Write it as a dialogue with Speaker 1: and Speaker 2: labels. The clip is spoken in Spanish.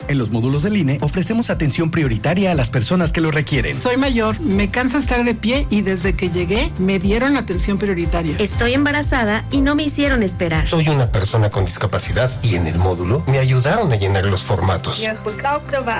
Speaker 1: En los módulos del INE ofrecemos atención prioritaria a las personas que lo requieren.
Speaker 2: Soy mayor, me cansa estar de pie y desde que llegué me dieron atención prioritaria.
Speaker 3: Estoy embarazada y no me hicieron esperar.
Speaker 4: Soy una persona con discapacidad y en el módulo me ayudaron a llenar los formatos.